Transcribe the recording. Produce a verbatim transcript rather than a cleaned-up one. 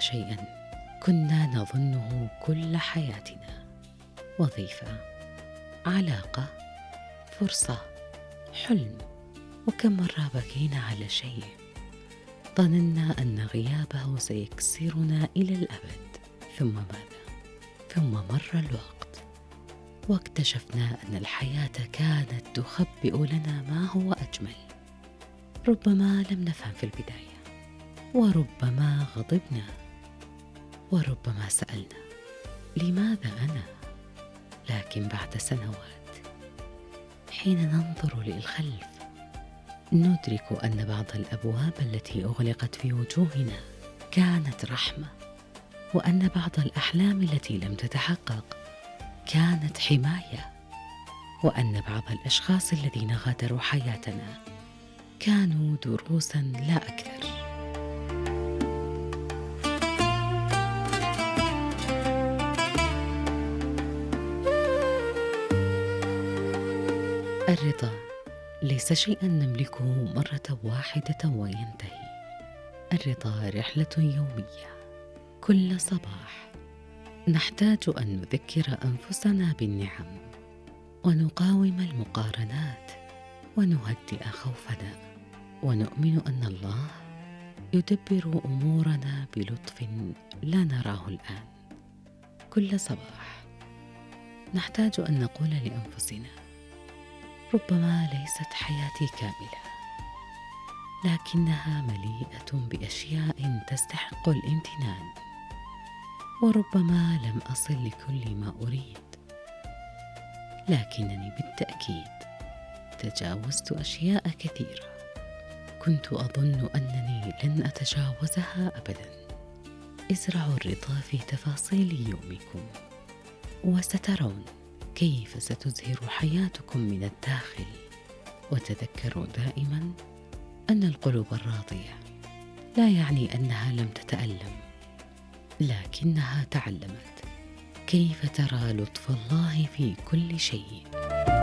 شيئا كنا نظنه كل حياتنا: وظيفة، علاقة، فرصة، حلم. وكم مرة بكينا على شيء ظننا أن غيابه سيكسرنا إلى الأبد. ثم ماذا؟ ثم مر الوقت واكتشفنا أن الحياة كانت تخبئ لنا ما هو أجمل. ربما لم نفهم في البداية، وربما غضبنا، وربما سألنا: لماذا أنا؟ لكن بعد سنوات، حين ننظر للخلف، ندرك أن بعض الأبواب التي أغلقت في وجوهنا كانت رحمة، وأن بعض الأحلام التي لم تتحقق كانت حماية، وأن بعض الأشخاص الذين غادروا حياتنا كانوا دروساً لا أكثر. الرضا ليس شيئاً نملكه مرة واحدة وينتهي. الرضا رحلة يومية. كل صباح نحتاج أن نذكر أنفسنا بالنعم، ونقاوم المقارنات، ونهدئ خوفنا، ونؤمن أن الله يدبر أمورنا بلطف لا نراه الآن. كل صباح نحتاج أن نقول لأنفسنا: ربما ليست حياتي كاملة، لكنها مليئة بأشياء تستحق الامتنان، وربما لم أصل لكل ما أريد، لكنني بالتأكيد تجاوزت أشياء كثيرة كنت أظن أنني لن أتجاوزها أبداً. ازرعوا الرضا في تفاصيل يومكم، وسترون كيف ستزهر حياتكم من الداخل. وتذكروا دائماً أن القلوب الراضية لا يعني أنها لم تتألم، لكنها تعلمت كيف ترى لطف الله في كل شيء.